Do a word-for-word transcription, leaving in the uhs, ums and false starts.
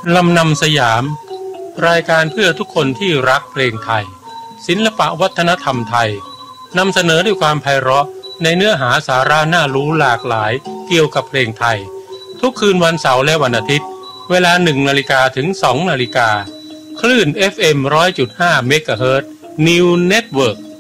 ลำนำสยามรายการเพื่อทุกคนที่รักเพลงไทยศิลปะวัฒนธรรมไทยนำเสนอด้วยความไพเราะในเนื้อหาสาระน่ารู้หลากหลายเกี่ยวกับเพลงไทยทุกคืนวันเสาร์และวันอาทิตย์เวลาหนึ่งนาฬิกาถึงสองนาฬิกาคลื่น เอฟ เอ็ม หนึ่งร้อยจุดห้า เมกะเฮิรตซ์ New Network